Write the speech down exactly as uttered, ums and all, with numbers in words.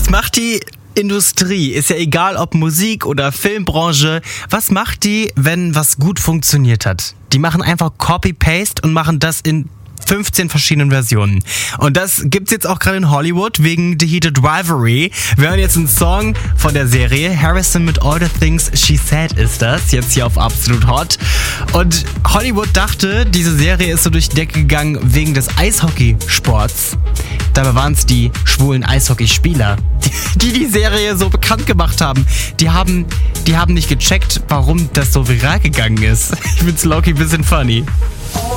Was macht die Industrie? Ist ja egal, ob Musik oder Filmbranche. Was macht die, wenn was gut funktioniert hat? Die machen einfach Copy-Paste und machen das in fünfzehn verschiedenen Versionen. Und das gibt's jetzt auch gerade in Hollywood wegen The Heated Rivalry. Wir hören jetzt einen Song von der Serie. Harrison mit All the Things She Said ist das. Jetzt hier auf Absolut Hot. Und Hollywood dachte, diese Serie ist so durch die Decke gegangen wegen des Eishockeysports. Dabei waren es die schwulen Eishockeyspieler, die die Serie so bekannt gemacht haben. Die haben, die haben nicht gecheckt, warum das so viral gegangen ist. Ich find's low-key ein bisschen funny.